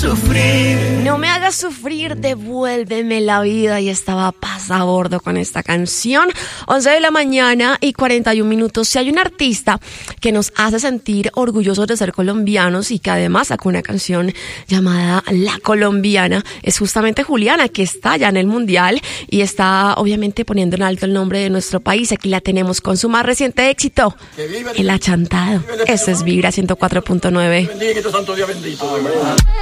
sufrir. No me hagas sufrir, devuélveme la vida. Y estaba Paz a bordo con esta canción. 11 de la mañana y 41 minutos. Si hay un artista que nos hace sentir orgullosos de ser colombianos y que además sacó una canción llamada La Colombiana, es justamente Juliana, que está ya en el Mundial y está obviamente poniendo en alto el nombre de nuestro país. Aquí la tenemos con su más reciente éxito, El Achantado. Este es Vibra 104.9. Bendiga, santo día bendito.